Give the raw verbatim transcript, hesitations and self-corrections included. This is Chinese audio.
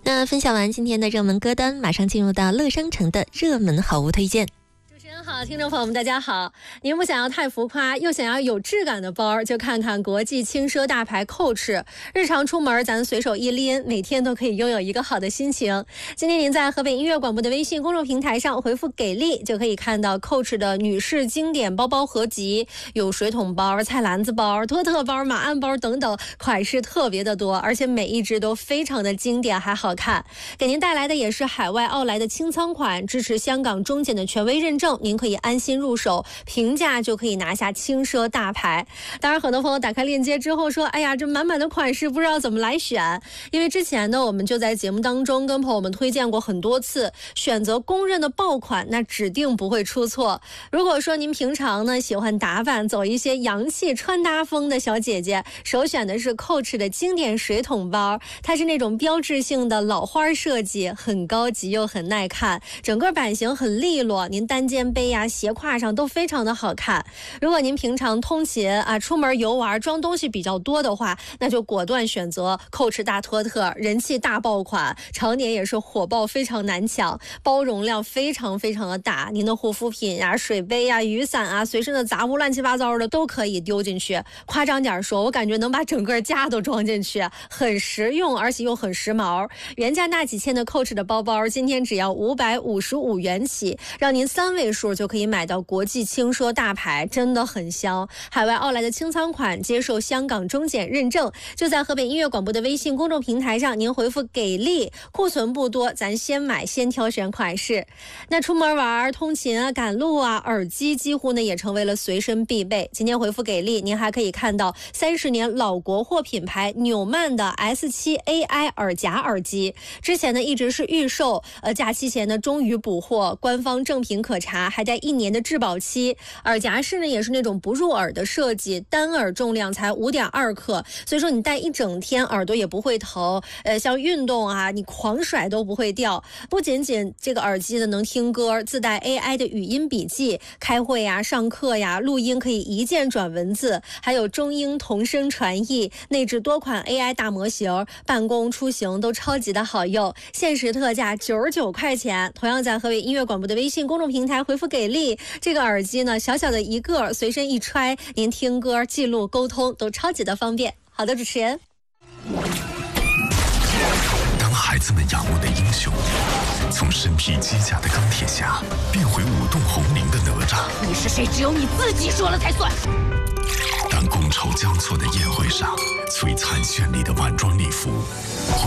那分享完今天的热门歌单，马上进入到乐商城的热门好物推荐。 好，听众朋友们，大家好！您不想要太浮夸，又想要有质感的包，就看看国际轻奢大牌 Coach。日常出门，咱随手一拎，每天都可以拥有一个好的心情。今天您在河北音乐广播的微信公众平台上回复“给力”，就可以看到 Coach 的女士经典包包合集，有水桶包、菜篮子包、托特包、马鞍包等等，款式特别的多，而且每一只都非常的经典还好看。给您带来的也是海外奥莱的清仓款，支持香港中检的权威认证，您可以安心入手，平价就可以拿下轻奢大牌。当然很多朋友打开链接之后说，哎呀，这满满的款式不知道怎么来选。因为之前呢，我们就在节目当中跟朋友们推荐过很多次，选择公认的爆款，那指定不会出错。如果说您平常呢喜欢打扮，走一些洋气穿搭风的小姐姐，首选的是 Coach 的经典水桶包，它是那种标志性的老花设计，很高级又很耐看，整个版型很利落，您单肩背呀、斜挎上都非常的好看。如果您平常通勤啊、出门游玩装东西比较多的话，那就果断选择 Coach 大托特，人气大爆款，常年也是火爆，非常难抢，包容量非常非常的大，您的护肤品啊、水杯啊、雨伞啊、随身的杂物乱七八糟的都可以丢进去。夸张点说，我感觉能把整个家都装进去，很实用，而且又很时髦。原价大几千的 Coach 的包包，今天只要五百五十五元起，让您三位数就可以买到国际轻奢大牌，真的很香。海外奥莱的清仓款接受香港中检认证，就在河北音乐广播的微信公众平台上，您回复给力，库存不多，咱先买先挑选款式。那出门玩、通勤啊、赶路啊，耳机几乎呢也成为了随身必备。今天回复给力，您还可以看到三十年老国货品牌纽曼的 S 七 A I 耳夹耳机，之前呢一直是预售，呃，假期前呢终于补货，官方正品可查，还带一年的质保期。耳夹式呢也是那种不入耳的设计，单耳重量才 五点二克，所以说你戴一整天耳朵也不会疼，呃，像运动啊你狂甩都不会掉。不仅仅这个耳机呢能听歌，自带 A I 的语音笔记，开会呀、上课呀、录音可以一键转文字，还有中英同声传译，内置多款 A I 大模型，办公出行都超级的好用。限时特价九十九块钱，同样在河北音乐广播的微信公众平台回复给力，这个耳机呢小小的一个，随身一揣，您听歌、记录、沟通都超级的方便。好的，主持人。 当孩子们仰慕的英雄从身披机甲的钢铁侠变回舞动红绫的哪吒， 你是谁只有你自己说了才算。 当觥筹交错的宴会上璀璨绚丽的晚装礼服